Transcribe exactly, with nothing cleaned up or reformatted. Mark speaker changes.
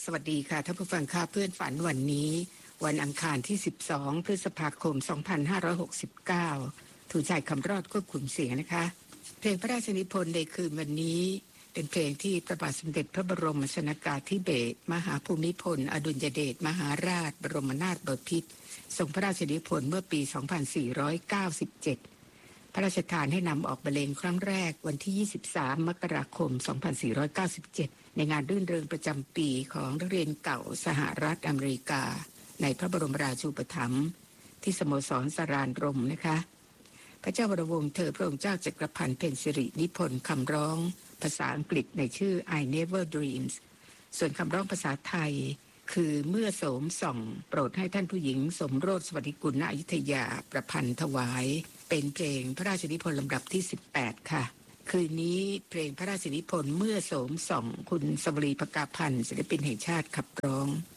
Speaker 1: สวัสดีค่ะท่านผู้ฟังค่ะเพื่อนฝันวันนี้วันอังคารที่สิบสองพฤษภาคมสองพันห้าร้อยหกสิบเก้าถูกใจคำรอดควบคุมเสียงนะคะเพลงพระราชนิพนธ์ในคืนวันนี้เป็นเพลงที่พระบาทสมเด็จพระบรมชนกาธิเบศรมหาภูมิพลอดุลยเดชมหาราชบรมนาถบพิตรทรงพระราชนิพนธ์เมื่อปีสองพันสี่ร้อยเก้าสิบเจ็ดพระราชทานให้นำออกบรรเลงครั้งแรกวันที่ยี่สิบสามมกราคมสองพันสี่ร้อยเก้าสิบเจ็ดในงานรื่นเริงประจำปีของนักเรียนเก่าสหรัฐอเมริกาในพระบรมราชูปถัมภ์ที่สโมสรสรานรมนะคะพระเจ้าวรวงศ์เธอพระองค์เจ้าจักรพันธ์เพ็ญสิรินิพนธ์คำร้องภาษาอังกฤษในชื่อ I Never Dreams ส่วนคำร้องภาษาไทยคือเมื่อโสมส่องโปรดให้ท่านผู้หญิงสมโรสสวัสดิกุลณอยุธยาประพันธ์ถวายเป็นเพลงพระราชนิพนธ์ลำดับที่สิบแปดค่ะคืนนี้เพลงพระราชนิพนธ์เมื่อโสมส่องคุณสวรีภกาพันธ์ศิลปินแห่งชาติขับร้อง